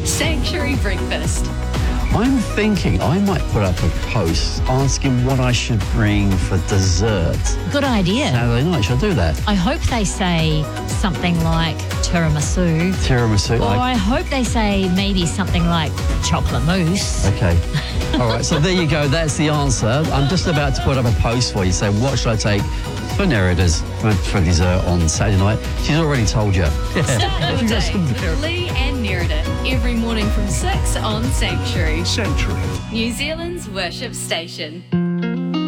Sanctuary Breakfast. I'm thinking I might put up a post asking what I should bring for dessert Good idea. Saturday night. Should I do that? I hope they say something like tiramisu. Tiramisu. Or I hope they say maybe something like chocolate mousse. Okay. All right, so there you go. That's the answer. I'm just about to put up a post for you saying, what should I take for Nerida's for dessert on Saturday night? She's already told you. Start your day with Lee and Nerida every morning from 6 on Sanctuary. Sanctuary. New Zealand's worship station.